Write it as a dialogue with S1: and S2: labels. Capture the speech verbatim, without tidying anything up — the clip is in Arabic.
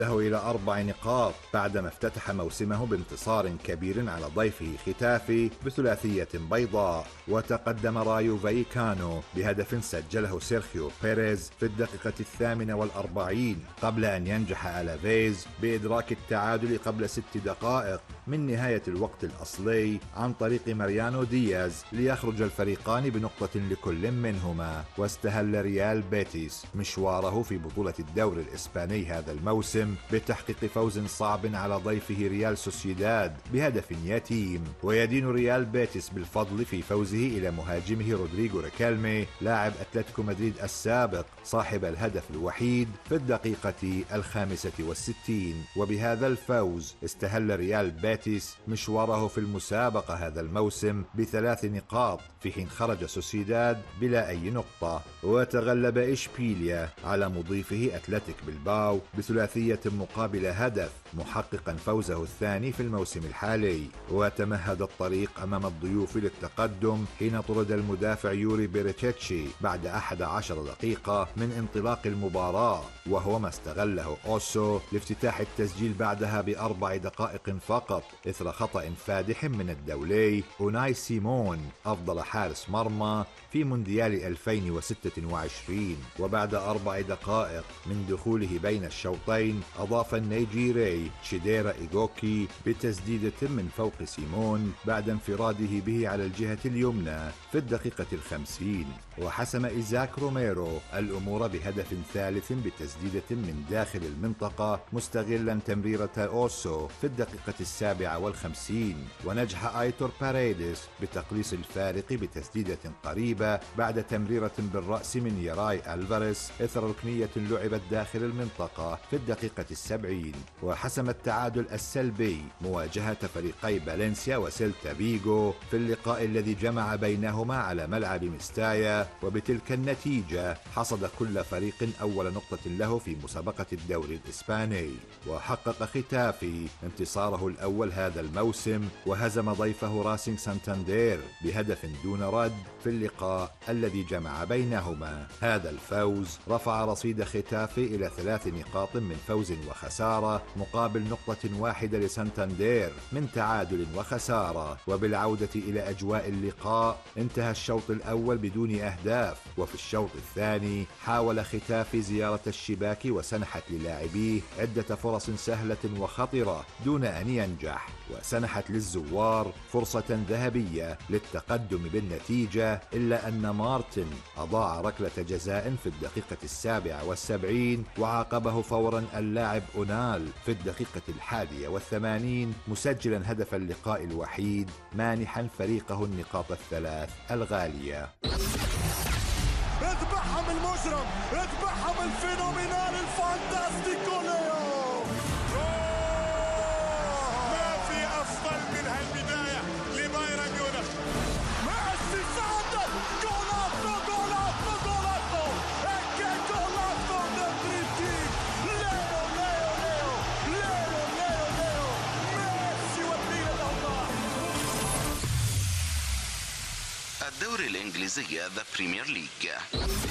S1: له إلى أربع نقاط بعدما افتتح موسمه بانتصار كبير على ضيفه ختافي بثلاثية بيضاء. وتقدم رايو فايكانو بهدف سجله سيرخيو بيريز في الدقيقة الثامنة والأربعين قبل أن ينجح ألافيز بإدراك التعادل قبل ست دقائق من نهاية الوقت الأصلي عن طريق ماريانو دياز ليخرج الفريقان بنقطة لكل منهما. واستهل ريال بيتيس مشواره في بطولة الدوري الإسباني هذا الموسم بتحقيق فوز صعب على ضيفه ريال سوسيداد بهدف يتيم. ويدين ريال بيتيس بالفضل في فوزه إلى مهاجمه رودريغو ريكالمي لاعب أتلتيكو مدريد السابق صاحب الهدف الوحيد في الدقيقة الخامسة والستين. وبهذا الفوز استهل ريال بيتيس مشواره في المسابقة هذا الموسم بثلاث نقاط في حين خرج سوسيداد بلا أي نقطة. وتغلب إشبيليا على مضيفه أتلتيك بلباو بثلاثية مقابل هدف محققا فوزه الثاني في الموسم الحالي. وتمهد الطريق أمام الضيوف للتقدم حين طرد المدافع يوري بيريتشيتشي بعد أحد عشر دقيقة من انطلاق المباراة، وهو ما استغله أوسو لافتتاح التسجيل بعدها بأربع دقائق فقط إثر خطأ فادح من الدولي أوناي سيمون أفضل حارس مرمى في مونديال ألفين وستة وعشرين. وبعد أربع دقائق من دخوله بين الشوطين أضاف النيجيري شيديرا إيغوكي بتسديدة من فوق سيمون بعد انفراده به على الجهة اليمنى في الدقيقة الخمسين. وحسم إيزاك روميرو الأمور بهدف ثالث بتسديدة من داخل المنطقة مستغلا تمريرة أوسو في الدقيقة السابعة والخمسين. ونجح آيتور باريدس بتقليص الفارق بتسديدة قريبة بعد تمريرة بالرأس من يراي ألفاريس إثر ركنية لعبت داخل المنطقة في الدقيقة السبعين. وحسم التعادل السلبي مواجهة فريقي فالنسيا وسيلتا فيغو في اللقاء الذي جمع بينهما على ملعب ميستايا. وبتلك النتيجة حصد كل فريق أول نقطة له في مسابقة الدوري الإسباني. وحقق ختافي انتصاره الأول هذا الموسم وهزم ضيفه راسينغ سانتاندير بهدف دون رد في اللقاء الذي جمع بينهما. هذا الفوز رفع رصيد ختافي إلى ثلاث نقاط من فوز وخسارة مقابل نقطة واحدة لسانتاندير من تعادل وخسارة. وبالعودة إلى أجواء اللقاء انتهى الشوط الأول بدون أهداف، وفي الشوط الثاني حاول ختافي زيارة الشباك وسنحت للاعبيه عدة فرص سهلة وخطرة دون أن ينجح، وسنحت للزوار فرصة ذهبية للتقدم بالنتيجة إلا أن مارتن أضاع ركلة جزاء في الدقيقة السابعة والسبعين وعاقبه فورا اللاعب أونال في الدقيقة الحادية والثمانين مسجلا هدف اللقاء الوحيد مانحا فريقه النقاط الثلاث الغالية.
S2: اذبحهم المجرم، اذبحهم الفينومينال الفانتاستيكو ليو.
S3: ما في أفضل من هالبداية لبايرن ميونخ.
S2: ميسي سادة جولاتو جولاتو جولاتو اكي جولاتو دبريتي ليو ليو ليو ليو ليو ليو ميسي وابنين الأوضاع.
S4: الدوري الإنجليزي ذا بريمير ليج.